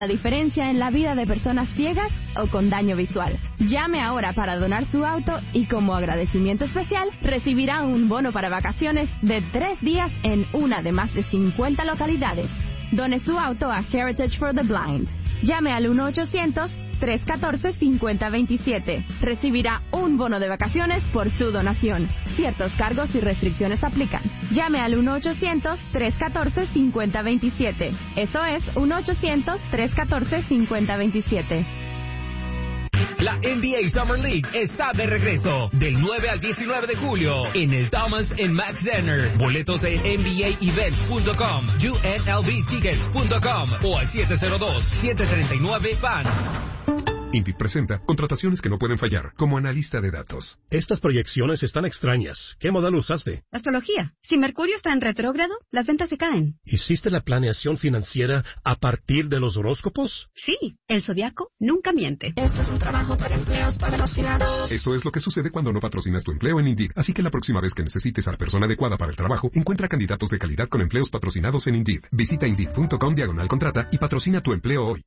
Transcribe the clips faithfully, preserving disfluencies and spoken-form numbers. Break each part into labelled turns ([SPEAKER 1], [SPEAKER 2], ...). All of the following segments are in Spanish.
[SPEAKER 1] La diferencia en la vida de personas ciegas o con daño visual. Llame ahora para donar su auto y como agradecimiento especial recibirá un bono para vacaciones de tres días en una de más de cincuenta localidades. Done su auto a Heritage for the Blind. Llame al uno ochocientos, tres uno cuatro, cinco cero dos siete. Recibirá un bono de vacaciones por su donación. Ciertos cargos y restricciones aplican. Llame al uno ochocientos, tres uno cuatro, cinco cero dos siete. Eso es uno ochocientos, tres uno cuatro, cinco cero dos siete.
[SPEAKER 2] La N B A Summer League está de regreso del nueve al diecinueve de julio en el Thomas and Mack Center. Boletos en N B A events punto com, U N L V tickets punto com o al siete cero dos, siete tres nueve, fans.
[SPEAKER 3] Indeed presenta contrataciones que no pueden fallar, como analista de datos.
[SPEAKER 4] Estas proyecciones están extrañas. ¿Qué modelo usaste?
[SPEAKER 5] Astrología. Si Mercurio está en retrógrado, las ventas se caen.
[SPEAKER 4] ¿Hiciste la planeación financiera a partir de los horóscopos?
[SPEAKER 5] Sí, el zodiaco nunca miente.
[SPEAKER 6] Esto es un trabajo para empleos patrocinados.
[SPEAKER 3] Eso es lo que sucede cuando no patrocinas tu empleo en Indeed. Así que la próxima vez que necesites a la persona adecuada para el trabajo, encuentra candidatos de calidad con empleos patrocinados en Indeed. Visita Indeed punto com diagonal contrata y patrocina tu empleo hoy.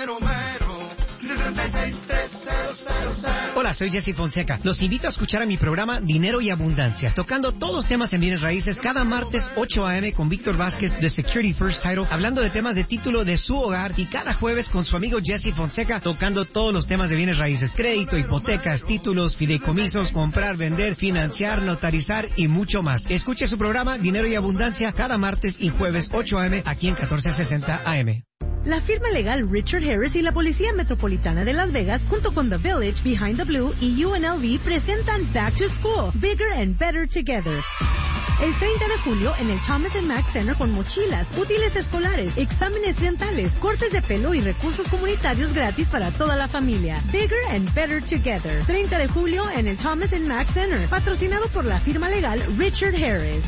[SPEAKER 7] Hola, soy Jesse Fonseca. Los invito a escuchar a mi programa Dinero y Abundancia, tocando todos los temas en bienes raíces cada martes ocho a eme con Víctor Vázquez de Security First Title, hablando de temas de título de su hogar, y cada jueves con su amigo Jesse Fonseca tocando todos los temas de bienes raíces, crédito, hipotecas, títulos, fideicomisos, comprar, vender, financiar, notarizar y mucho más. Escuche su programa Dinero y Abundancia cada martes y jueves ocho a eme aquí en catorce sesenta A M.
[SPEAKER 8] La firma legal Richard Harris y la Policía Metropolitana de Las Vegas, junto con The Village, Behind the Blue y U N L V, presentan Back to School, Bigger and Better Together. El treinta de julio en el Thomas and Mack Center con mochilas, útiles escolares, exámenes dentales, cortes de pelo y recursos comunitarios gratis para toda la familia. Bigger and Better Together. treinta de julio en el Thomas and Mack Center, patrocinado por la firma legal Richard Harris.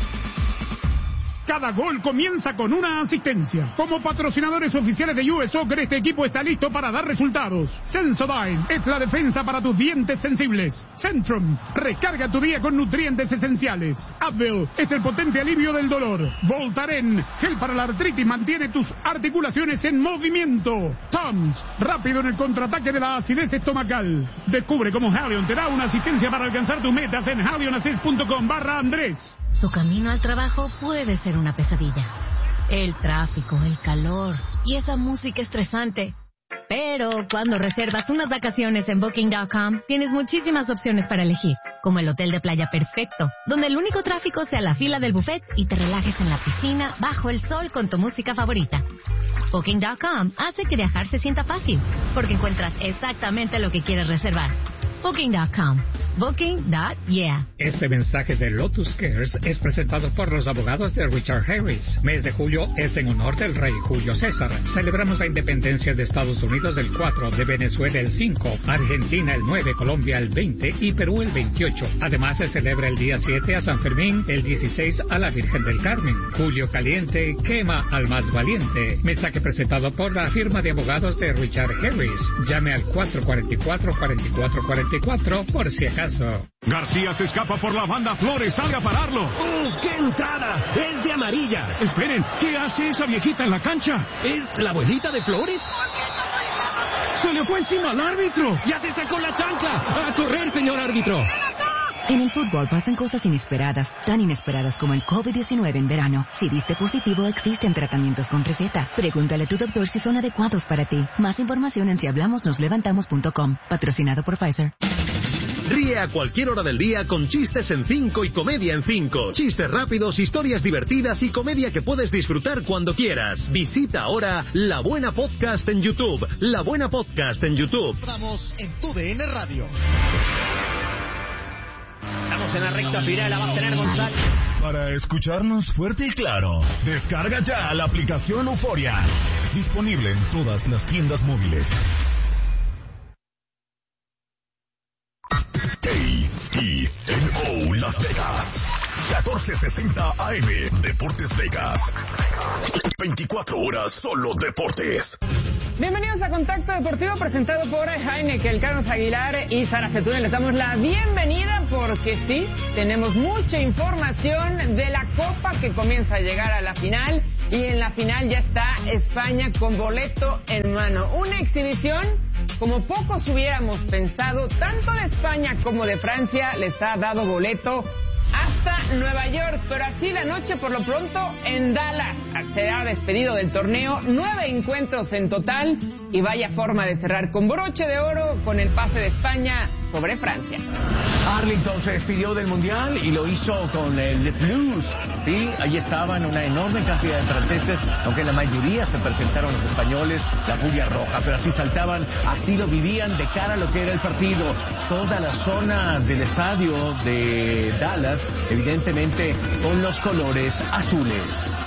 [SPEAKER 9] Cada gol comienza con una asistencia. Como patrocinadores oficiales de U S Soccer, este equipo está listo para dar resultados. Sensodyne es la defensa para tus dientes sensibles. Centrum, recarga tu día con nutrientes esenciales. Advil es el potente alivio del dolor. Voltaren, gel para la artritis, mantiene tus articulaciones en movimiento. Tums, rápido en el contraataque de la acidez estomacal. Descubre cómo Halion te da una asistencia para alcanzar tus metas en halionassist punto com barra Andrés.
[SPEAKER 10] Tu camino al trabajo puede ser una pesadilla. El tráfico, el calor y esa música estresante. Pero cuando reservas unas vacaciones en Booking punto com, tienes muchísimas opciones para elegir, como el hotel de playa perfecto, donde el único tráfico sea la fila del buffet y te relajes en la piscina bajo el sol con tu música favorita. Booking punto com hace que viajar se sienta fácil, porque encuentras exactamente lo que quieres reservar. Booking punto com. Booking. Yeah.
[SPEAKER 11] Este mensaje de Lotus Cares es presentado por los abogados de Richard Harris. Mes de julio es en honor del rey Julio César. Celebramos la independencia de Estados Unidos el cuatro, de Venezuela el cinco, Argentina el nueve, Colombia el veinte y Perú el veintiocho. Además se celebra el día siete a San Fermín, el dieciséis a la Virgen del Carmen. Julio caliente quema al más valiente. Mensaje presentado por la firma de abogados de Richard Harris. Llame al cuatro cuatro cuatro, cuatro cuatro cuatro cuatro por si acaso.
[SPEAKER 9] García se escapa por la banda, Flores salga a pararlo.
[SPEAKER 12] ¡Uf, qué entrada! ¡Es de amarilla!
[SPEAKER 9] Esperen, ¿qué hace esa viejita en la cancha?
[SPEAKER 12] ¿Es la abuelita de Flores?
[SPEAKER 9] ¡Se le fue encima al árbitro!
[SPEAKER 12] ¡Ya se sacó la chancla! ¡A correr, señor árbitro!
[SPEAKER 13] En el fútbol pasan cosas inesperadas, tan inesperadas como el COVID diecinueve en verano. Si diste positivo, existen tratamientos con receta. Pregúntale a tu doctor si son adecuados para ti. Más información en si hablamos nos levantamos punto com. Patrocinado por Pfizer.
[SPEAKER 14] Ríe a cualquier hora del día con chistes en cinco y comedia en cinco. Chistes rápidos, historias divertidas y comedia que puedes disfrutar cuando quieras. Visita ahora La Buena Podcast en YouTube. La Buena Podcast en YouTube.
[SPEAKER 15] Estamos en tu D N Radio.
[SPEAKER 16] Estamos en la recta final, la va a tener González.
[SPEAKER 17] Para escucharnos fuerte y claro, descarga ya la aplicación Euforia. Disponible en todas las tiendas móviles. K I N O Las Vegas. catorce sesenta A M Deportes Vegas. veinticuatro horas solo deportes.
[SPEAKER 18] Bienvenidos a Contacto Deportivo presentado por Heineken, Carlos Aguilar y Sara Setúbal. Les damos la bienvenida porque sí, tenemos mucha información de la Copa que comienza a llegar a la final y en la final ya está España con boleto en mano. Una exhibición como pocos hubiéramos pensado, tanto de España como de Francia les ha dado boleto hasta Nueva York, pero así la noche por lo pronto en Dallas se ha despedido del torneo, nueve encuentros en total y vaya forma de cerrar con broche de oro con el pase de España sobre Francia.
[SPEAKER 19] Arlington se despidió del Mundial y lo hizo con el Blues. Sí, ahí estaban una enorme cantidad de franceses, aunque la mayoría se presentaron los españoles, la furia roja, pero así saltaban, así lo vivían de cara a lo que era el partido. Toda la zona del estadio de Dallas, evidentemente con los colores azules.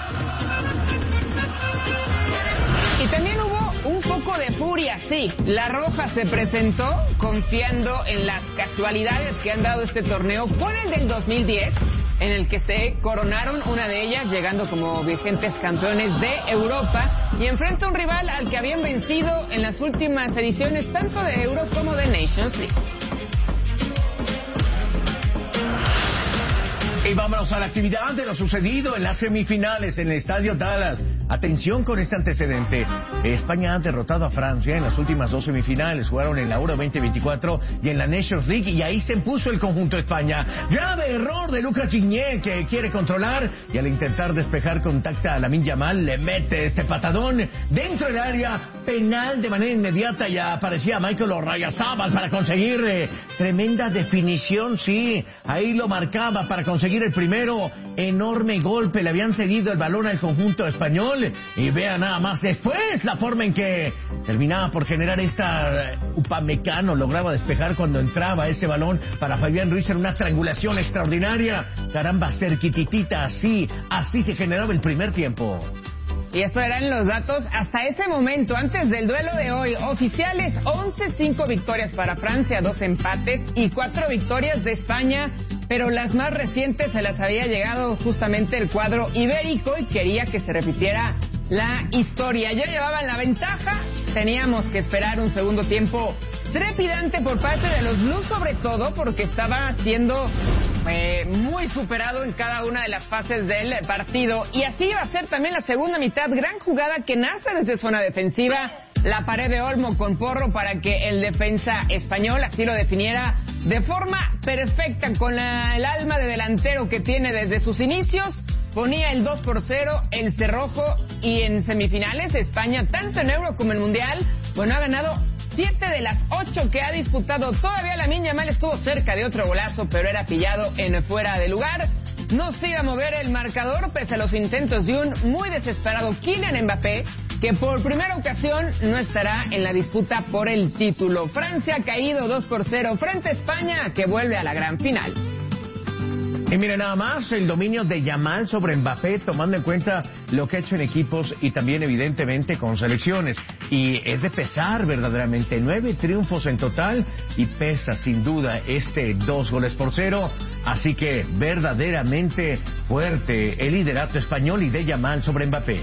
[SPEAKER 18] Y también hubo un poco de furia, sí. La Roja se presentó confiando en las casualidades que han dado este torneo con el del dos mil diez, en el que se coronaron, una de ellas llegando como vigentes campeones de Europa, y enfrenta a un rival al que habían vencido en las últimas ediciones tanto de Euro como de Nations League.
[SPEAKER 19] Y vámonos a la actividad de lo sucedido en las semifinales en el Estadio Dallas. Atención con este antecedente. España ha derrotado a Francia en las últimas dos semifinales. Jugaron en la Euro veinte veinticuatro y en la Nations League y ahí se impuso el conjunto de España. Grave error de Lucas Gigné, que quiere controlar y al intentar despejar contacta a Lamine Yamal, le mete este patadón dentro del área penal de manera inmediata. Ya aparecía Michael Oyarzabal para conseguir eh, tremenda definición, sí, ahí lo marcaba para conseguir el primero. Enorme golpe, le habían cedido el balón al conjunto español y vea nada más después la forma en que terminaba por generar esta uh, Upamecano, lograba despejar cuando entraba ese balón para Fabián Ruiz en una triangulación extraordinaria. Caramba, cerquititita, así, así se generaba el primer tiempo.
[SPEAKER 18] Y estos eran los datos hasta ese momento, antes del duelo de hoy. Oficiales, once, cinco victorias para Francia, dos empates y cuatro victorias de España, pero las más recientes se las había llegado justamente el cuadro ibérico y quería que se repitiera la historia. Ya llevaban la ventaja, teníamos que esperar un segundo tiempo trepidante por parte de los Blues, sobre todo porque estaba siendo eh, muy superado en cada una de las fases del partido, y así iba a ser también la segunda mitad. Gran jugada que nace desde zona defensiva, la pared de Olmo con Porro para que el defensa español así lo definiera de forma perfecta, con la, el alma de delantero que tiene desde sus inicios. Ponía el dos por cero, el cerrojo, y en semifinales España, tanto en Euro como en Mundial, bueno, ha ganado siete de las ocho que ha disputado. Todavía Lamine Yamal estuvo cerca de otro golazo, pero era pillado en fuera de lugar. No se iba a mover el marcador pese a los intentos de un muy desesperado Kylian Mbappé, que por primera ocasión no estará en la disputa por el título. Francia ha caído dos por cero frente a España, que vuelve a la gran final.
[SPEAKER 19] Y miren nada más el dominio de Yamal sobre Mbappé, tomando en cuenta lo que ha hecho en equipos y también evidentemente con selecciones. Y es de pesar verdaderamente, nueve triunfos en total y pesa sin duda este dos goles por cero. Así que verdaderamente fuerte el liderato español y de Yamal sobre Mbappé.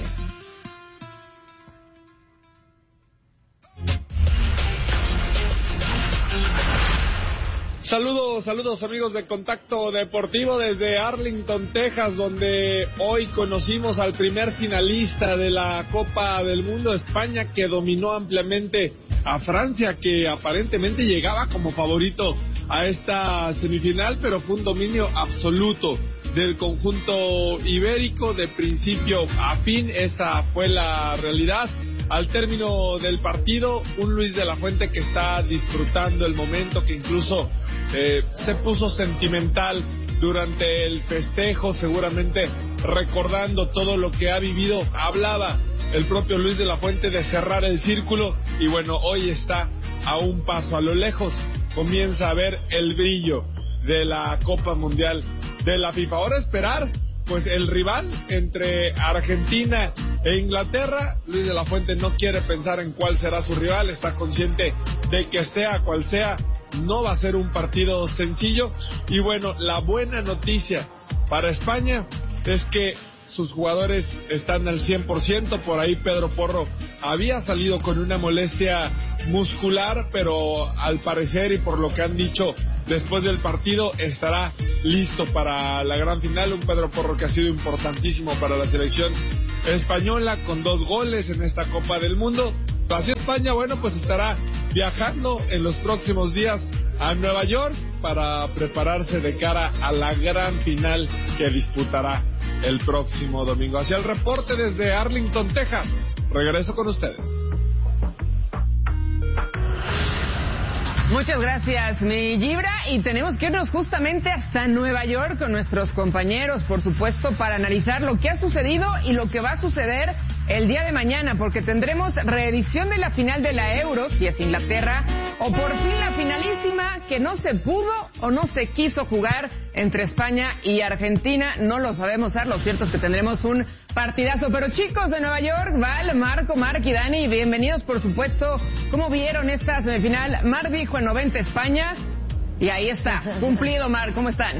[SPEAKER 20] Saludos, saludos amigos de Contacto Deportivo desde Arlington, Texas, donde hoy conocimos al primer finalista de la Copa del Mundo, España, que dominó ampliamente a Francia, que aparentemente llegaba como favorito a esta semifinal, pero fue un dominio absoluto del conjunto ibérico de principio a fin. Esa fue la realidad. Al término del partido, un Luis de la Fuente que está disfrutando el momento, que incluso eh, se puso sentimental durante el festejo, seguramente recordando todo lo que ha vivido. Hablaba el propio Luis de la Fuente de cerrar el círculo, y bueno, hoy está a un paso. A lo lejos comienza a ver el brillo de la Copa Mundial de la FIFA. Ahora esperar pues el rival entre Argentina e Inglaterra. Luis de la Fuente no quiere pensar en cuál será su rival, está consciente de que sea cual sea, no va a ser un partido sencillo. Y bueno, la buena noticia para España es que sus jugadores están al cien por ciento. Por ahí Pedro Porro había salido con una molestia muscular, pero al parecer y por lo que han dicho después del partido estará listo para la gran final. Un Pedro Porro que ha sido importantísimo para la selección española con dos goles en esta Copa del Mundo. Así España, bueno, pues estará viajando en los próximos días a Nueva York para prepararse de cara a la gran final que disputará el próximo domingo. Hacia el reporte desde Arlington, Texas. Regreso con ustedes.
[SPEAKER 18] Muchas gracias, mi Gibra, y tenemos que irnos justamente hasta Nueva York con nuestros compañeros, por supuesto, para analizar lo que ha sucedido y lo que va a suceder el día de mañana, porque tendremos reedición de la final de la Euro, si es Inglaterra, o por fin la finalísima que no se pudo o no se quiso jugar entre España y Argentina. No lo sabemos, Ar, lo cierto es que tendremos un partidazo. Pero chicos de Nueva York, Val, Marco, Marc y Dani, bienvenidos, por supuesto. ¿Cómo vieron esta semifinal? Marc dijo en noventa España, y ahí está, cumplido. Marc, ¿cómo están?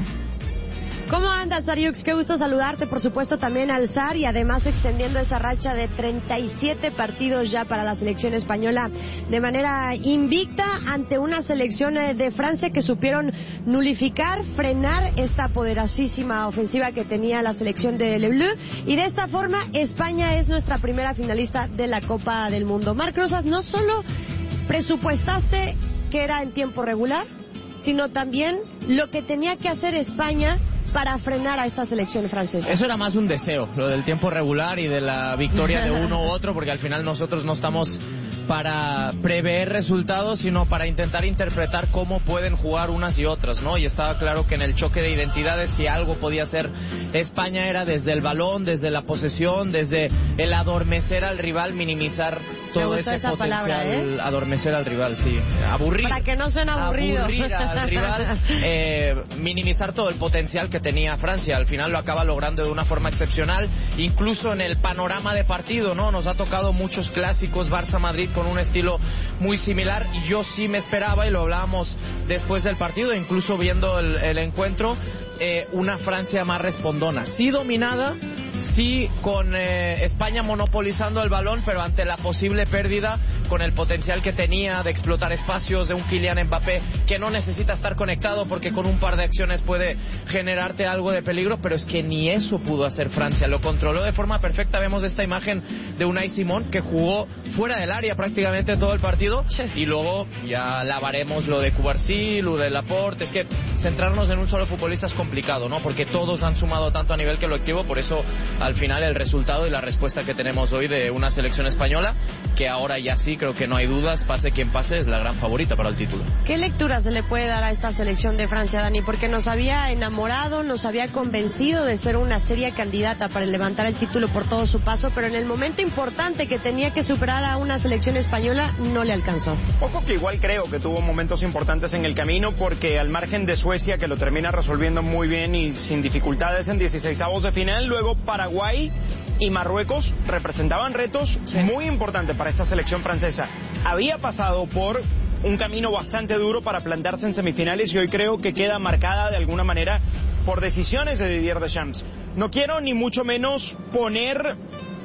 [SPEAKER 21] ¿Cómo andas, Ariux? Qué gusto saludarte, por supuesto, también al Zar, y además extendiendo esa racha de treinta y siete partidos ya para la selección española de manera invicta ante una selección de Francia que supieron nulificar, frenar esta poderosísima ofensiva que tenía la selección de Le Bleu, y de esta forma España es nuestra primera finalista de la Copa del Mundo. Marc Rosas, no solo presupuestaste que era en tiempo regular, sino también lo que tenía que hacer España para frenar a esta selección francesa.
[SPEAKER 22] Eso era más un deseo, lo del tiempo regular y de la victoria de uno u otro, porque al final nosotros no estamos para prever resultados, sino para intentar interpretar cómo pueden jugar unas y otras, ¿no? Y estaba claro que en el choque de identidades, si algo podía hacer España era desde el balón, desde la posesión, desde el adormecer al rival, minimizar todo ese potencial, palabra, ¿eh? Adormecer al rival, sí. Aburrir.
[SPEAKER 21] Para que no suene aburrido.
[SPEAKER 22] Aburrir al rival, eh, minimizar todo el potencial que tenía Francia. Al final lo acaba logrando de una forma excepcional, incluso en el panorama de partido, ¿no? Nos ha tocado muchos clásicos, Barça-Madrid, con un estilo muy similar, y yo sí me esperaba, y lo hablábamos después del partido, incluso viendo el, el encuentro, eh, una Francia más respondona, sí dominada, sí con eh, España monopolizando el balón, pero ante la posible pérdida, con el potencial que tenía de explotar espacios, de un Kylian Mbappé que no necesita estar conectado porque con un par de acciones puede generarte algo de peligro, pero es que ni eso pudo hacer Francia, lo controló de forma perfecta. Vemos esta imagen de Unai Simón que jugó fuera del área prácticamente todo el partido, y luego ya lavaremos lo de Cubarsí, lo de Laporte. Es que centrarnos en un solo futbolista es complicado, ¿no? Porque todos han sumado tanto a nivel colectivo, por eso al final el resultado y la respuesta que tenemos hoy de una selección española que ahora ya sí, creo que no hay dudas, pase quien pase, es la gran favorita para el título.
[SPEAKER 21] ¿Qué lectura se le puede dar a esta selección de Francia, Dani? Porque nos había enamorado, nos había convencido de ser una seria candidata para levantar el título por todo su paso, pero en el momento importante que tenía que superar a una selección española no le alcanzó.
[SPEAKER 23] Ojo que igual creo que tuvo momentos importantes en el camino, porque al margen de Suecia, que lo termina resolviendo muy bien y sin dificultades en dieciseisavos de final, luego Paraguay y Marruecos representaban retos sí. muy importantes para esta selección francesa. Había pasado por un camino bastante duro para plantarse en semifinales, y hoy creo que queda marcada de alguna manera por decisiones de Didier Deschamps. No quiero ni mucho menos poner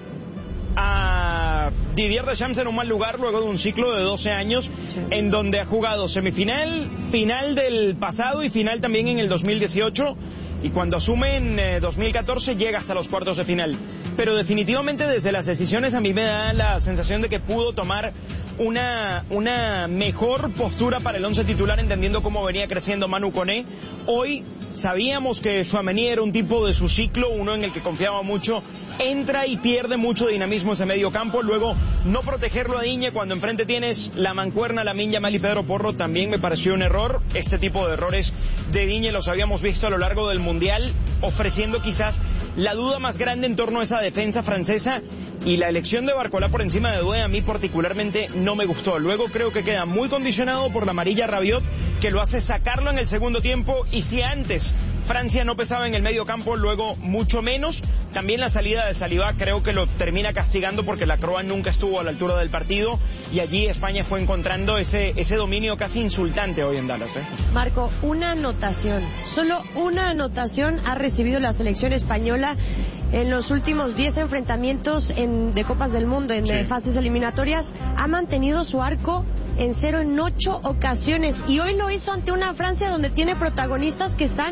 [SPEAKER 23] a Didier Deschamps en un mal lugar luego de un ciclo de doce años sí. en donde ha jugado semifinal, final del pasado y final también en el dos mil dieciocho, y cuando asume en eh, dos mil catorce llega hasta los cuartos de final. Pero definitivamente desde las decisiones a mí me da la sensación de que pudo tomar una, una mejor postura para el once titular, entendiendo cómo venía creciendo Manu Koné. Hoy sabíamos que Tchouaméni era un tipo de su ciclo, uno en el que confiaba mucho, entra y pierde mucho dinamismo ese medio campo. Luego no protegerlo a Digne cuando enfrente tienes la mancuerna, Lamine Yamal y Pedro Porro, también me pareció un error. Este tipo de errores de Digne los habíamos visto a lo largo del Mundial, ofreciendo quizás la duda más grande en torno a esa defensa francesa, y la elección de Barcola por encima de Doué a mí particularmente no me gustó. Luego creo que queda muy condicionado por la amarilla Rabiot, que lo hace sacarlo en el segundo tiempo, y si antes Francia no pesaba en el medio campo, luego mucho menos. También la salida de Saliba creo que lo termina castigando, porque la Croa nunca estuvo a la altura del partido, y allí España fue encontrando ese, ese dominio casi insultante hoy en Dallas, ¿eh?
[SPEAKER 21] Marco, una anotación, solo una anotación ha recibido la selección española en los últimos diez enfrentamientos en, de Copas del Mundo, en sí. fases eliminatorias. Ha mantenido su arco en cero en ocho ocasiones, y hoy lo hizo ante una Francia donde tiene protagonistas que están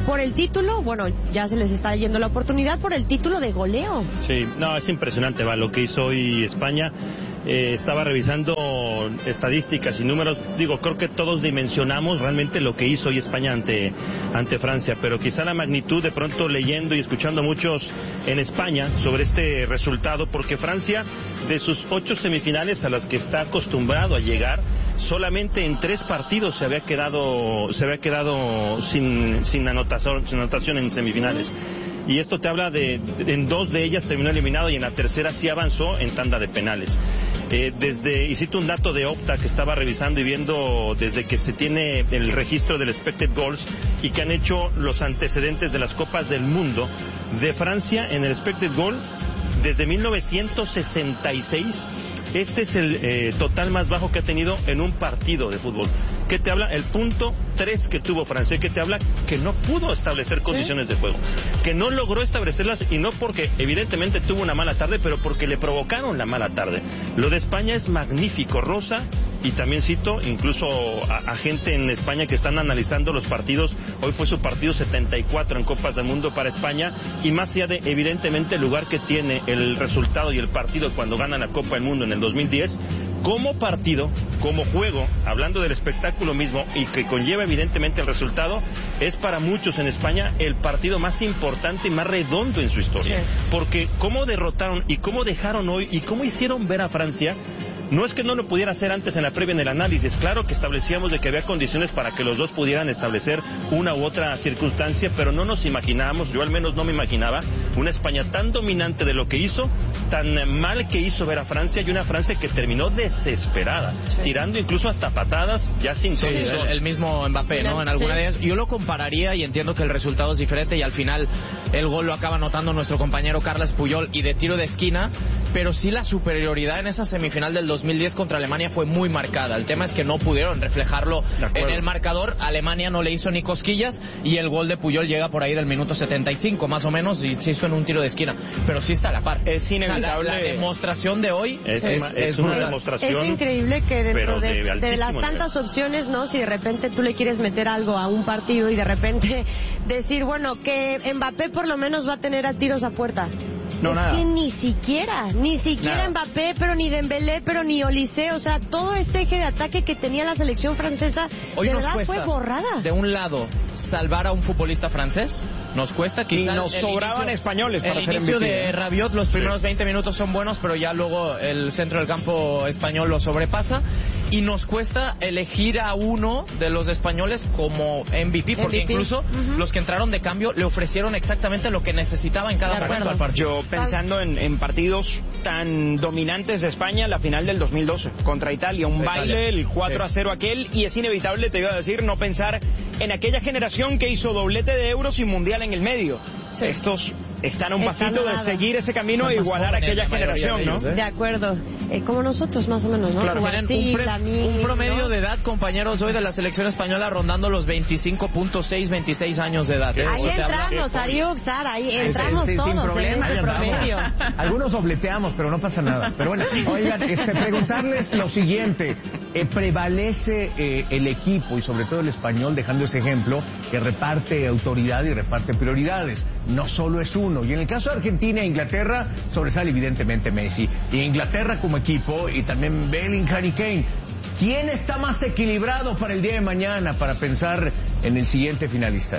[SPEAKER 21] por el título, bueno, ya se les está yendo la oportunidad por el título de goleo.
[SPEAKER 1] Sí, no, es impresionante, va, lo que hizo hoy España. Eh, estaba revisando estadísticas y números, digo, creo que todos dimensionamos realmente lo que hizo hoy España ante, ante Francia, pero quizá la magnitud, de pronto leyendo y escuchando a muchos en España sobre este resultado, porque Francia, de sus ocho semifinales a las que está acostumbrado a llegar, solamente en tres partidos se había quedado, se había quedado sin, sin anotación, sin anotación en semifinales. Y esto te habla de, de, en dos de ellas terminó eliminado y en la tercera sí avanzó en tanda de penales. Eh, desde, y cito un dato de Opta que estaba revisando y viendo desde que se tiene el registro del expected goals y que han hecho los antecedentes de las Copas del Mundo de Francia en el expected goal desde mil novecientos sesenta y seis. Este es el eh, total más bajo que ha tenido en un partido de fútbol. ¿Qué te habla? El punto tres que tuvo Francia, que te habla que no pudo establecer condiciones ¿Sí? de juego, que no logró establecerlas, y no porque evidentemente tuvo una mala tarde, pero porque le provocaron la mala tarde. Lo de España es magnífico, Rosa, y también cito incluso a, a gente en España que están analizando los partidos. Hoy fue su partido setenta y cuatro en Copas del Mundo para España, y más allá de evidentemente el lugar que tiene el resultado y el partido cuando ganan la Copa del Mundo en el dos mil diez, como partido, como juego, hablando del espectáculo mismo y que conlleva evidentemente el resultado, es para muchos en España el partido más importante y más redondo en su historia. Sí. Porque cómo derrotaron y cómo dejaron hoy y cómo hicieron ver a Francia. No es que no lo pudiera hacer antes en la previa en el análisis, claro que establecíamos de que había condiciones para que los dos pudieran establecer una u otra circunstancia, pero no nos imaginábamos, yo al menos no me imaginaba, una España tan dominante de lo que hizo, tan mal que hizo ver a Francia, y una Francia que terminó desesperada, sí. tirando incluso hasta patadas, ya sin
[SPEAKER 22] sí, el, el mismo Mbappé, ¿no? En alguna sí. de ellas. Yo lo compararía, y entiendo que el resultado es diferente, y al final el gol lo acaba anotando nuestro compañero Carles Puyol, y de tiro de esquina, pero sí la superioridad en esa semifinal del dos mil diez contra Alemania fue muy marcada. El tema es que no pudieron reflejarlo en el marcador. Alemania no le hizo ni cosquillas, y el gol de Puyol llega por ahí del minuto setenta y cinco más o menos, y se hizo en un tiro de esquina, pero sí está a la par.
[SPEAKER 23] Es inevitable.
[SPEAKER 22] La, la demostración de hoy
[SPEAKER 1] es, es, es, es una, una demostración.
[SPEAKER 21] Es increíble que dentro de,
[SPEAKER 1] de,
[SPEAKER 21] de las tantas nivel. opciones, ¿no? Si de repente tú le quieres meter algo a un partido y de repente decir, bueno, que Mbappé por lo menos va a tener a tiros a puerta.
[SPEAKER 23] No,
[SPEAKER 21] es
[SPEAKER 23] nada.
[SPEAKER 21] que ni siquiera, ni siquiera nada. Mbappé, pero ni Dembélé, pero ni Olise, o sea, todo este eje de ataque que tenía la selección francesa,
[SPEAKER 22] hoy
[SPEAKER 21] de
[SPEAKER 22] nos
[SPEAKER 21] verdad fue borrada.
[SPEAKER 22] De un lado, salvar a un futbolista francés, nos cuesta, quizás.
[SPEAKER 23] Y nos sobraban
[SPEAKER 22] inicio,
[SPEAKER 23] españoles para
[SPEAKER 22] el
[SPEAKER 23] ser
[SPEAKER 22] inicio
[SPEAKER 23] M V P.
[SPEAKER 22] de Rabiot, los primeros sí. veinte minutos son buenos, pero ya luego el centro del campo español lo sobrepasa, y nos cuesta elegir a uno de los españoles como M V P, porque M V P. incluso uh-huh. los que entraron de cambio le ofrecieron exactamente lo que necesitaba en cada momento al partido.
[SPEAKER 23] Yo pensando en, en partidos tan dominantes de España, la final del dos mil doce contra Italia, un Italia. baile, el cuatro a cero aquel, y es inevitable, te iba a decir, no pensar en aquella generación que hizo doblete de euros y mundial en el medio. Sí. Estos están a un Están pasito de seguir ese camino e igualar a aquella generación, de ellos,
[SPEAKER 21] ¿no? ¿eh? De acuerdo. Eh, como nosotros, más o menos, ¿no?
[SPEAKER 22] Claro, tienen un, pre un promedio ¿no? de edad, compañeros, hoy de la selección española rondando los veinticinco punto seis, veintiséis años de edad.
[SPEAKER 21] Ahí entramos, Ariuk, Sara, ahí entramos
[SPEAKER 19] este,
[SPEAKER 21] todos
[SPEAKER 19] sin problema,
[SPEAKER 21] en ese promedio.
[SPEAKER 19] Algunos dobleteamos, pero no pasa nada. Pero bueno, oigan, este, preguntarles lo siguiente. Eh, prevalece eh, el equipo, y sobre todo el español, dejando ese ejemplo, que reparte autoridad y reparte prioridades. No solo es uno. Y en el caso de Argentina e Inglaterra, sobresale evidentemente Messi. Y Inglaterra como equipo, y también Bellingham y Kane. ¿Quién está más equilibrado para el día de mañana para pensar en el siguiente finalista?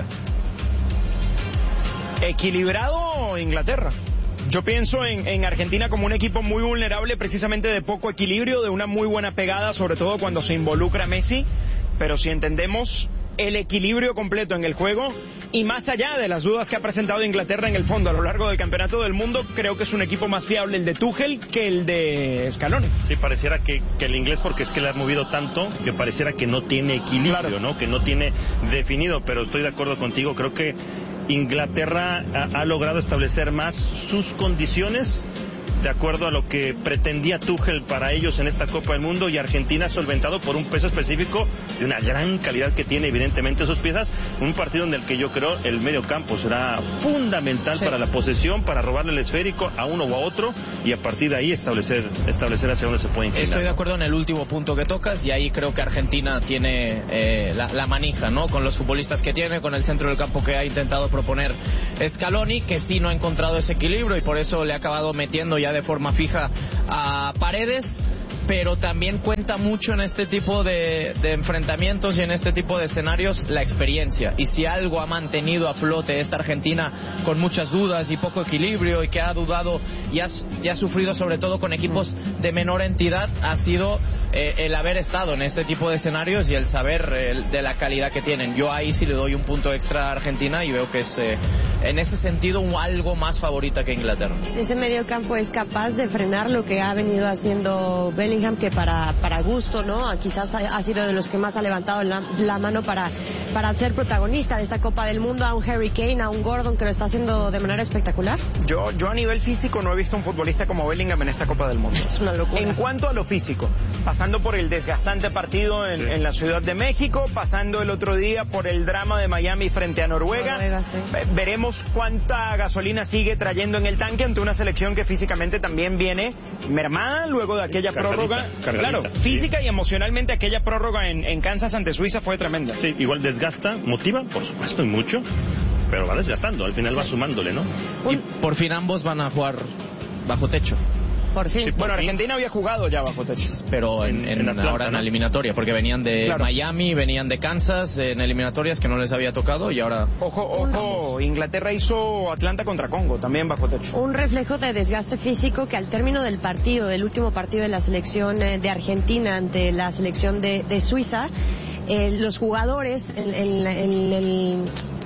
[SPEAKER 23] ¿Equilibrado Inglaterra? Yo pienso en, en Argentina como un equipo muy vulnerable, precisamente de poco equilibrio, de una muy buena pegada, sobre todo cuando se involucra Messi. Pero si entendemos el equilibrio completo en el juego, y más allá de las dudas que ha presentado Inglaterra en el fondo a lo largo del Campeonato del Mundo, creo que es un equipo más fiable el de Tuchel que el de Scaloni.
[SPEAKER 1] Sí, pareciera que, que el inglés, porque es que le ha movido tanto, que pareciera que no tiene equilibrio, claro. ¿no? Que no tiene definido, pero estoy de acuerdo contigo, creo que Inglaterra ha, ha logrado establecer más sus condiciones, de acuerdo a lo que pretendía Tuchel para ellos en esta Copa del Mundo, y Argentina solventado por un peso específico de una gran calidad que tiene evidentemente sus piezas. Un partido en el que yo creo el medio campo será fundamental sí. para la posesión, para robarle el esférico a uno o a otro, y a partir de ahí establecer establecer hacia dónde se puede inclinar.
[SPEAKER 22] Estoy de acuerdo en el último punto que tocas, y ahí creo que Argentina tiene eh, la, la manija, ¿no? Con los futbolistas que tiene, con el centro del campo que ha intentado proponer Scaloni, que sí no ha encontrado ese equilibrio y por eso le ha acabado metiendo ya de forma fija a Paredes. Pero también cuenta mucho en este tipo de, de enfrentamientos y en este tipo de escenarios la experiencia. Y si algo ha mantenido a flote esta Argentina con muchas dudas y poco equilibrio, y que ha dudado y ha, y ha sufrido sobre todo con equipos de menor entidad, ha sido eh, el haber estado en este tipo de escenarios y el saber eh, de la calidad que tienen. Yo ahí sí le doy un punto extra a Argentina y veo que es eh, en ese sentido un, algo más favorita que Inglaterra.
[SPEAKER 21] Si ese medio campo es capaz de frenar lo que ha venido haciendo Bellingham, que para, para gusto, ¿no? Quizás ha, ha sido de los que más ha levantado la, la mano para, para ser protagonista de esta Copa del Mundo, a un Harry Kane, a un Gordon, que lo está haciendo de manera espectacular.
[SPEAKER 23] Yo, yo a nivel físico no he visto un futbolista como Bellingham en esta Copa del Mundo.
[SPEAKER 21] Es una locura.
[SPEAKER 23] En cuanto a lo físico, pasando por el desgastante partido en, sí. en la Ciudad de México, pasando el otro día por el drama de Miami frente a Noruega,
[SPEAKER 21] Noruega sí.
[SPEAKER 23] veremos cuánta gasolina sigue trayendo en el tanque ante una selección que físicamente también viene mermada luego de aquella
[SPEAKER 1] Cargadita.
[SPEAKER 23] prórroga.
[SPEAKER 1] Cargadita.
[SPEAKER 23] Claro, física y emocionalmente aquella prórroga en, en Kansas ante Suiza fue tremenda.
[SPEAKER 1] Sí, igual desgasta, motiva, por supuesto, y mucho, pero va desgastando, al final sí. va sumándole, ¿no?
[SPEAKER 22] Y por fin ambos van a jugar bajo techo.
[SPEAKER 21] Por fin.
[SPEAKER 23] Sí, por bueno, fin. Argentina había jugado ya bajo techo.
[SPEAKER 22] Pero en, en, en Atlanta, ahora en la eliminatoria, porque venían de claro. Miami, venían de Kansas, en eliminatorias que no les había tocado, y ahora...
[SPEAKER 23] Ojo, ojo, Inglaterra hizo Atlanta contra Congo, también bajo techo.
[SPEAKER 21] Un reflejo de desgaste físico que al término del partido, del último partido de la selección de Argentina ante la selección de, de Suiza, eh, los jugadores en, en, en el...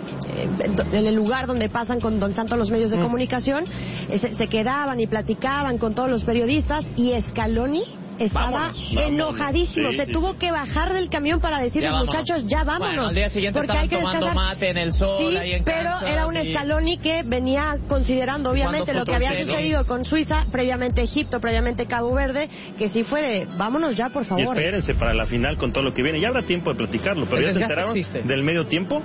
[SPEAKER 21] en el lugar donde pasan con Don Santos los medios de mm. comunicación, eh, se, se quedaban y platicaban con todos los periodistas, y Scaloni estaba vámonos, enojadísimo, vámonos. se sí, tuvo sí. que bajar del camión para decirles, muchachos, ya vámonos.
[SPEAKER 22] Bueno, al día siguiente
[SPEAKER 21] porque
[SPEAKER 22] estaban
[SPEAKER 21] hay que
[SPEAKER 22] tomando
[SPEAKER 21] descansar.
[SPEAKER 22] mate en el sol,
[SPEAKER 21] sí,
[SPEAKER 22] ahí en
[SPEAKER 21] pero
[SPEAKER 22] Kansas,
[SPEAKER 21] era un
[SPEAKER 22] y...
[SPEAKER 21] Scaloni que venía considerando obviamente lo que había sucedido con Suiza, previamente Egipto, previamente Cabo Verde, que sí fue de, vámonos ya, por favor.
[SPEAKER 1] Y espérense para la final con todo lo que viene, ya habrá tiempo de platicarlo, pero el ya se enteraron existe. del medio tiempo.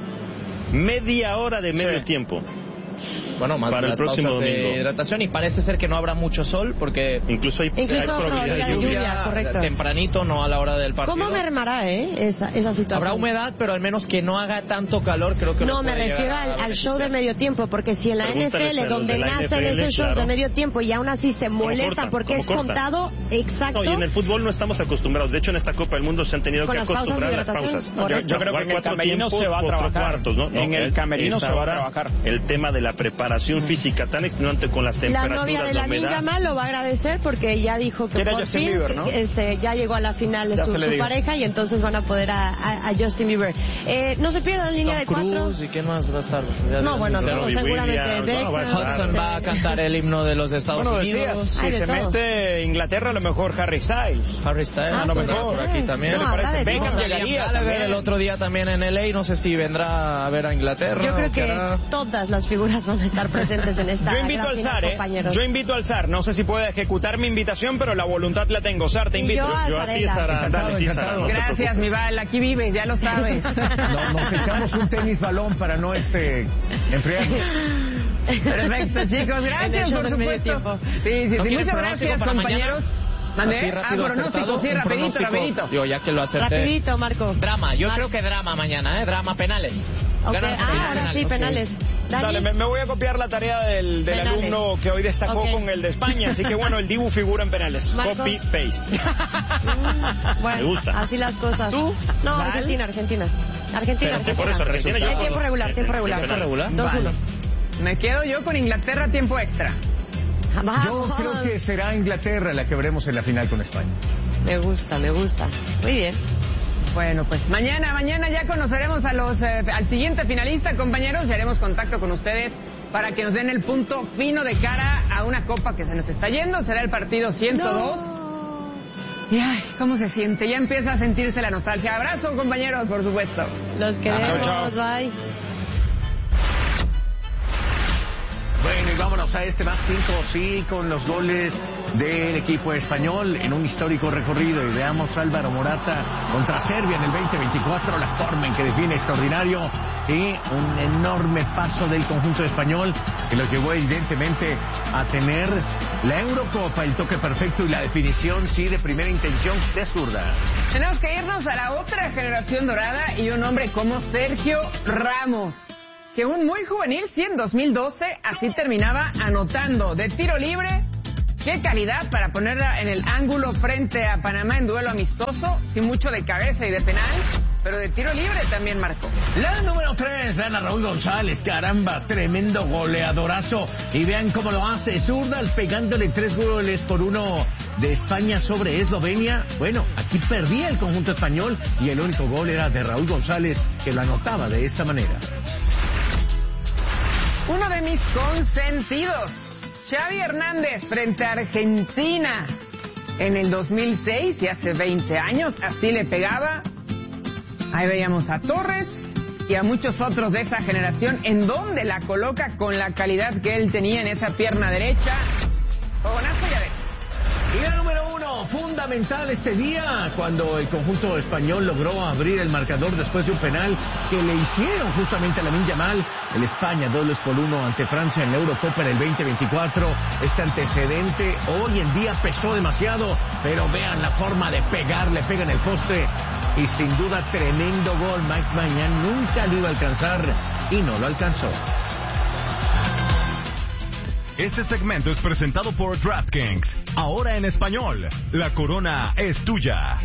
[SPEAKER 1] Media hora de medio sí. tiempo.
[SPEAKER 22] Bueno, más
[SPEAKER 1] para
[SPEAKER 22] el próximo
[SPEAKER 1] domingo.
[SPEAKER 22] De hidratación, y parece ser que no habrá mucho sol porque
[SPEAKER 1] incluso hay,
[SPEAKER 21] incluso
[SPEAKER 1] hay probabilidad
[SPEAKER 21] de lluvia, lluvia, correcto.
[SPEAKER 22] Tempranito, no a la hora del partido.
[SPEAKER 21] ¿Cómo mermará eh, esa, esa situación?
[SPEAKER 22] Habrá humedad, pero al menos que no haga tanto calor, creo que
[SPEAKER 21] no, me refiero al, al show de medio tiempo, porque si en la Pregúntale N F L, donde nacen esos shows claro. de medio tiempo, y aún así se molestan porque es corta. contado exacto.
[SPEAKER 1] No, y en el fútbol no estamos acostumbrados. De hecho, en esta Copa del Mundo se han tenido que acostumbrar a las pausas.
[SPEAKER 23] No, yo, yo creo que en el camerino se va a trabajar.
[SPEAKER 1] Cuartos, ¿no?
[SPEAKER 23] En el camerino se va a trabajar.
[SPEAKER 1] El tema de la preparación física tan extenuante con las temperaturas,
[SPEAKER 21] la novia de la Minga lo va a agradecer porque ya dijo que por fin
[SPEAKER 23] Bieber, ¿no?
[SPEAKER 21] este, ya llegó a la final de su, su pareja, y entonces van a poder a, a, a Justin Bieber. Eh, no se pierdan línea
[SPEAKER 22] Tom
[SPEAKER 21] de cuatro.
[SPEAKER 22] ¿Y quién más va a estar? Ya
[SPEAKER 21] no, bueno, no, seguramente Beckham.
[SPEAKER 22] Hudson va a cantar el himno de los Estados
[SPEAKER 23] bueno,
[SPEAKER 22] Unidos.
[SPEAKER 23] Decías, si se todo. mete Inglaterra, a lo mejor Harry Styles.
[SPEAKER 22] Harry Styles,
[SPEAKER 23] ah, a lo mejor
[SPEAKER 22] aquí también.
[SPEAKER 23] ¿Qué
[SPEAKER 22] no,
[SPEAKER 23] le parece? Beckham llegaría también.
[SPEAKER 22] El otro día también en L A, no sé si vendrá a ver a Inglaterra.
[SPEAKER 21] Yo creo que
[SPEAKER 22] hará...
[SPEAKER 21] todas las figuras van a estar presentes en esta.
[SPEAKER 23] Yo invito al Zar, ¿eh? Yo invito al Zar. No sé si puede ejecutar mi invitación, pero la voluntad la tengo. Zar, te invito.
[SPEAKER 21] Yo a,
[SPEAKER 23] yo
[SPEAKER 21] a ti, Sara.
[SPEAKER 23] Dale,
[SPEAKER 21] encantado.
[SPEAKER 23] No
[SPEAKER 18] Gracias, mi Val. Aquí vives, ya lo sabes.
[SPEAKER 19] No, nos echamos un tenis balón para no este enfriarnos.
[SPEAKER 18] Perfecto, chicos. Gracias, por supuesto. Sí, sí,
[SPEAKER 22] ¿No
[SPEAKER 18] sí. Muchas gracias, compañeros.
[SPEAKER 22] ¿Mandé? Así rápido, ah, pronóstico,
[SPEAKER 18] sí, rapidito, rapidito.
[SPEAKER 22] Digo, ya que lo acerté.
[SPEAKER 21] Rapidito, Marco.
[SPEAKER 22] Drama, yo
[SPEAKER 21] Mar...
[SPEAKER 22] creo que drama mañana, ¿eh? Drama, penales.
[SPEAKER 21] Okay. Ah, ahora penales. sí, penales.
[SPEAKER 23] Okay. Dale, me, me voy a copiar la tarea del, del alumno que hoy destacó okay. con el de España, así que bueno, el Dibu figura en penales.
[SPEAKER 21] Marco.
[SPEAKER 23] Copy, paste.
[SPEAKER 21] mm, bueno,
[SPEAKER 1] me gusta.
[SPEAKER 21] Así las cosas.
[SPEAKER 23] ¿Tú?
[SPEAKER 21] No, ¿Val? Argentina, Argentina. Argentina,
[SPEAKER 1] Pero,
[SPEAKER 21] Argentina.
[SPEAKER 1] Por eso, Argentina
[SPEAKER 21] yo tiempo regular, tiempo regular.
[SPEAKER 22] ¿Tiempo regular?
[SPEAKER 21] dos uno.
[SPEAKER 18] Me quedo yo con Inglaterra, tiempo extra.
[SPEAKER 21] Vamos.
[SPEAKER 19] Yo creo que será Inglaterra la que veremos en la final con España.
[SPEAKER 21] Me gusta, me gusta. Muy bien.
[SPEAKER 18] Bueno, pues mañana, mañana ya conoceremos a los eh, al siguiente finalista, compañeros, y haremos contacto con ustedes para que nos den el punto fino de cara a una copa que se nos está yendo. Será el partido ciento dos. No. Y ay, ¿cómo se siente? Ya empieza a sentirse la nostalgia. Abrazo, compañeros, por supuesto.
[SPEAKER 21] Los queremos, chao, chao. Bye.
[SPEAKER 19] Bueno, y vámonos. menos a este más cinco, sí, con los goles del equipo español en un histórico recorrido. Y veamos Álvaro Morata contra Serbia en el veinte veinticuatro, la forma en que define extraordinario y un enorme paso del conjunto español que lo llevó evidentemente a tener la Eurocopa, el toque perfecto y la definición, sí, de primera intención de zurda.
[SPEAKER 18] Tenemos que irnos a la otra generación dorada y un hombre como Sergio Ramos, que un muy juvenil, sí, en dos mil doce, así terminaba anotando de tiro libre. Qué calidad para ponerla en el ángulo frente a Panamá en duelo amistoso, sin mucho de cabeza y de penal, pero de tiro libre también marcó.
[SPEAKER 19] La número tres, vean a Raúl González, caramba, tremendo goleadorazo. Y vean cómo lo hace, zurda, pegándole tres goles por uno de España sobre Eslovenia. Bueno, aquí perdía el conjunto español y el único gol era de Raúl González, que lo anotaba de esta manera.
[SPEAKER 18] Uno de mis consentidos, Xavi Hernández frente a Argentina en el dos mil seis y hace veinte años, así le pegaba. Ahí veíamos a Torres y a muchos otros de esa generación, en donde la coloca con la calidad que él tenía en esa pierna derecha. Fogonazo ya ves.
[SPEAKER 19] Y la número uno, fundamental este día, cuando el conjunto español logró abrir el marcador después de un penal que le hicieron justamente a Lamine Yamal. El España, dos goles por uno ante Francia en la Eurocopa en el veinte veinticuatro. Este antecedente hoy en día pesó demasiado, pero vean la forma de pegar, le pega en el poste. Y sin duda, tremendo gol. Mike Maignan nunca lo iba a alcanzar y no lo alcanzó.
[SPEAKER 2] Este segmento es presentado por DraftKings. Ahora en español, la corona es tuya.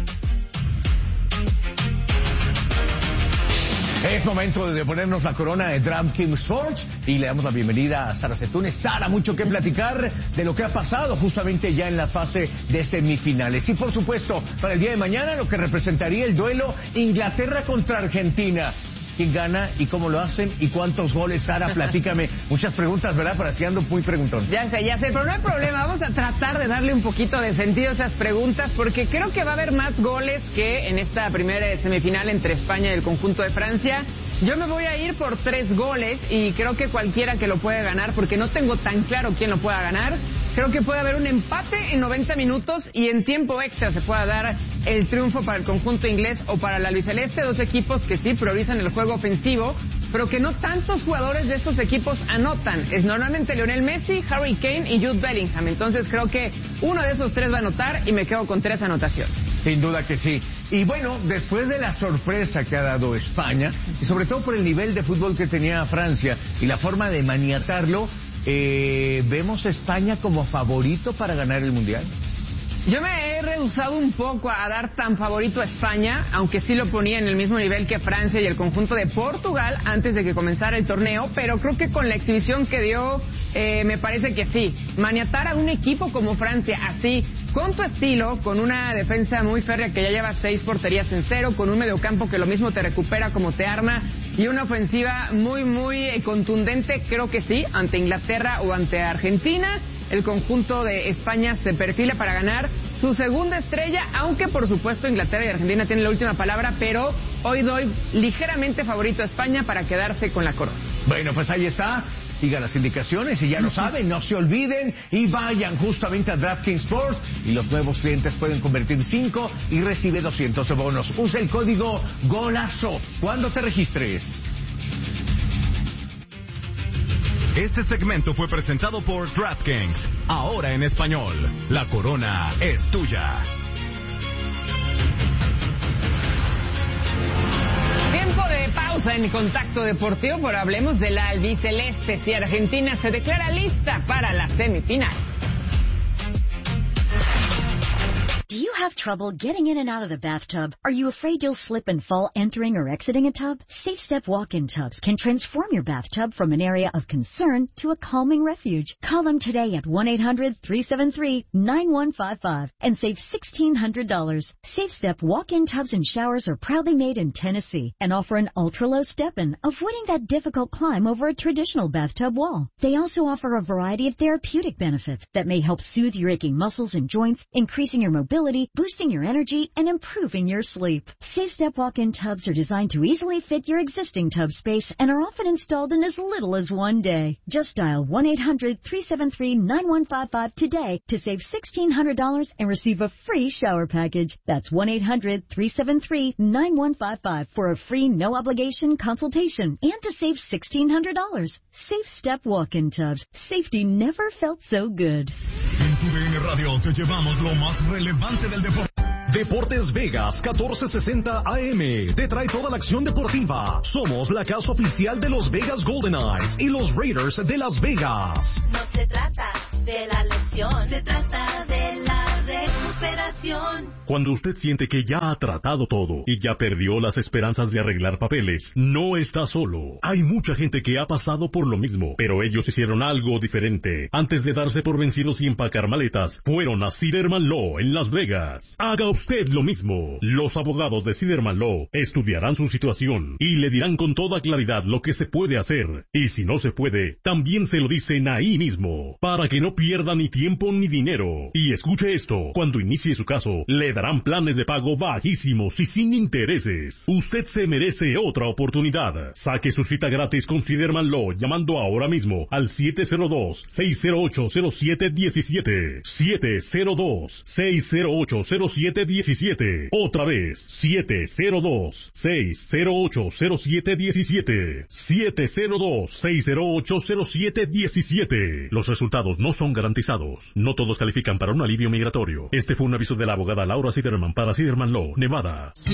[SPEAKER 19] Es momento de ponernos la corona de DraftKings Sports y le damos la bienvenida a Sara Cetunes. Sara, mucho que platicar de lo que ha pasado justamente ya en las fases de semifinales. Y por supuesto, para el día de mañana lo que representaría el duelo Inglaterra contra Argentina. ¿Quién gana y cómo lo hacen y cuántos goles? Sara, platícame. Muchas preguntas, ¿verdad? Para si ando muy preguntón.
[SPEAKER 18] Ya sé, ya sé, pero no hay problema. Vamos a tratar de darle un poquito de sentido a esas preguntas porque creo que va a haber más goles que en esta primera semifinal entre España y el conjunto de Francia. Yo me voy a ir por tres goles y creo que cualquiera que lo puede ganar, porque no tengo tan claro quién lo pueda ganar. Creo que puede haber un empate en noventa minutos y en tiempo extra se pueda dar el triunfo para el conjunto inglés o para la albiceleste, dos equipos que sí priorizan el juego ofensivo, pero que no tantos jugadores de estos equipos anotan. Es normalmente Lionel Messi, Harry Kane y Jude Bellingham. Entonces creo que uno de esos tres va a anotar y me quedo con tres anotaciones.
[SPEAKER 19] Sin duda que sí. Y bueno, después de la sorpresa que ha dado España, y sobre todo por el nivel de fútbol que tenía Francia y la forma de maniatarlo, eh, ¿vemos a España como favorito para ganar el Mundial?
[SPEAKER 18] Yo me he rehusado un poco a dar tan favorito a España, aunque sí lo ponía en el mismo nivel que Francia y el conjunto de Portugal antes de que comenzara el torneo, pero creo que con la exhibición que dio, eh, me parece que sí. Maniatar a un equipo como Francia así, con tu estilo, con una defensa muy férrea que ya lleva seis porterías en cero, con un mediocampo que lo mismo te recupera como te arma, y una ofensiva muy, muy eh, contundente, creo que sí, ante Inglaterra o ante Argentina. El conjunto de España se perfila para ganar su segunda estrella, aunque por supuesto Inglaterra y Argentina tienen la última palabra, pero hoy doy ligeramente favorito a España para quedarse con la corona.
[SPEAKER 19] Bueno, pues ahí está. Sigan las indicaciones y ya lo saben, no se olviden y vayan justamente a DraftKings Sports y los nuevos clientes pueden convertir cinco y recibe doscientos de bonos. Usa el código GOLAZO cuando te registres.
[SPEAKER 2] Este segmento fue presentado por DraftKings. Ahora en español, la corona es tuya.
[SPEAKER 18] Tiempo de pausa en Contacto Deportivo, pero hablemos de la albiceleste. Si Argentina se declara lista para la semifinal.
[SPEAKER 4] Do you have trouble getting in and out of the bathtub? Are you afraid you'll slip and fall entering or exiting a tub? Safe Step walk-in tubs can transform your bathtub from an area of concern to a calming refuge. Call them today at one eight hundred three seven three nine one five five and save sixteen hundred dollars. Safe Step walk-in tubs and showers are proudly made in Tennessee and offer an ultra-low step-in, avoiding that difficult climb over a traditional bathtub wall. They also offer a variety of therapeutic benefits that may help soothe your aching muscles and joints, increasing your mobility boosting your energy and improving your sleep. SafeStep walk-in tubs are designed to easily fit your existing tub space and are often installed in as little as one day. Just dial one eight hundred three seven three nine one five five today to save sixteen hundred dollars and receive a free shower package. That's one eight hundred three seven three nine one five five for a free no-obligation consultation and to save sixteen hundred dollars. SafeStep walk-in tubs. Safety never felt so good.
[SPEAKER 2] En tu D N Radio te llevamos lo más relevante del deporte. Deportes Vegas catorce sesenta A M te trae toda la acción deportiva. Somos la casa oficial de los Vegas Golden Knights y los Raiders de Las Vegas.
[SPEAKER 3] No se trata de la lesión, se trata de la recuperación.
[SPEAKER 2] Cuando usted siente que ya ha tratado todo y ya perdió las esperanzas de arreglar papeles, no está solo. Hay mucha gente que ha pasado por lo mismo, pero ellos hicieron algo diferente. Antes de darse por vencidos y empacar maletas, fueron a Siderman Law en Las Vegas. Haga usted lo mismo. Los abogados de Siderman Law estudiarán su situación y le dirán con toda claridad lo que se puede hacer. Y si no se puede, también se lo dicen ahí mismo, para que no pierda ni tiempo ni dinero. Y escuche esto, cuando inicie su caso, le darán planes de pago bajísimos y sin intereses. Usted se merece otra oportunidad. Saque su cita gratis con Siderman Law llamando ahora mismo al siete cero dos, seis cero ocho, cero siete uno siete. siete cero dos, seis cero ocho, cero siete uno siete. Otra vez, siete cero dos, seis cero ocho, cero siete uno siete. siete cero dos, seis cero ocho, cero siete uno siete. Los resultados no son garantizados. No todos califican para un alivio migratorio. Este fue un aviso de la abogada Laura Siderman para Siderman Law, Nevada.